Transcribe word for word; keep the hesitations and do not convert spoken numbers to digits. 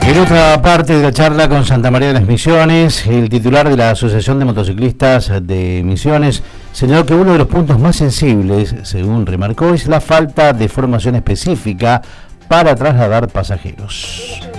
En otra parte de la charla con Santa María de las Misiones, el titular de la Asociación de Motociclistas de Misiones señaló que uno de los puntos más sensibles, según remarcó, es la falta de formación específica para trasladar pasajeros.